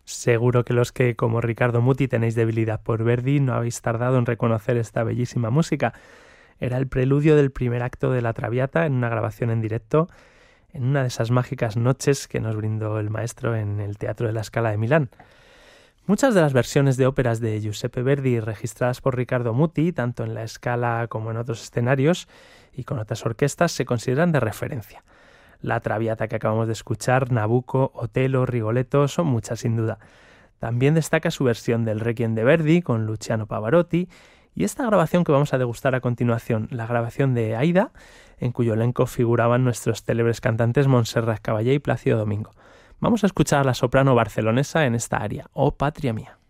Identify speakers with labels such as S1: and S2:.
S1: Seguro que los que, como Riccardo Muti, tenéis debilidad por Verdi, no habéis tardado en reconocer esta bellísima música. Era el preludio del primer acto de La Traviata en una grabación en directo en una de esas mágicas noches que nos brindó el maestro en el Teatro de la Scala de Milán. Muchas de las versiones de óperas de Giuseppe Verdi registradas por Riccardo Muti, tanto en la Scala como en otros escenarios y con otras orquestas, se consideran de referencia. La Traviata que acabamos de escuchar, Nabucco, Otello, Rigoletto, son muchas sin duda. También destaca su versión del Requiem de Verdi con Luciano Pavarotti y esta grabación que vamos a degustar a continuación, la grabación de Aida, en cuyo elenco figuraban nuestros célebres cantantes Montserrat Caballé y Plácido Domingo. Vamos a escuchar a la soprano barcelonesa en esta aria, Oh Patria Mía.